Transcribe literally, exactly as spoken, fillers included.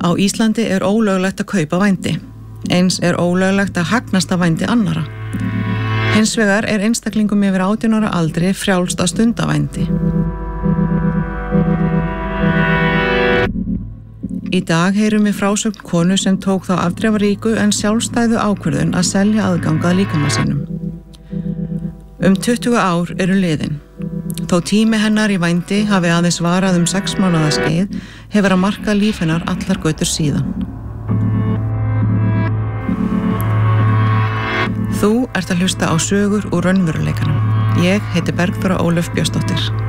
Á Íslandi er ólöglegt að kaupa vændi. Eins er ólöglegt að hagnast af vændi annara. Hins vegar er einstaklingum yfir átján ára aldri frjálst að stunda vændi. Í dag heyrum við frásögn konu sem tók þá afdrifaríku en sjálfstæðu ákvörðun að selja aðgang að líkama sínum. Um tuttugu ár eru liðin. Þó tími hennar í vændi hafi aðeins varað um sex mánaða skeið, hefur að marka líf hennar allar götur síðan. Þú ert að hlusta á sögur úr raunveruleikanum. Ég heiti Bergþóra Ólöf Björnsdóttir.